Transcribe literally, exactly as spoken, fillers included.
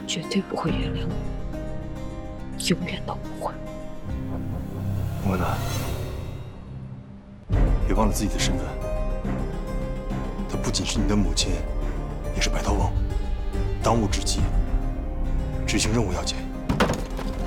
绝对不会原谅我，永远都不会。 莫南，别忘了自己的身份，她不仅是你的母亲，也是白头翁。当务之急，执行任务要紧。